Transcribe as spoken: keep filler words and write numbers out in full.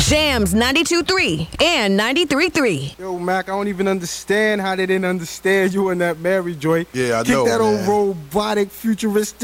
Jams ninety-two point three and ninety-three point three. Yo, Mac, I don't even understand how they didn't understand you in that Mary Joy. Yeah, I Kick know, that old man. robotic, futuristic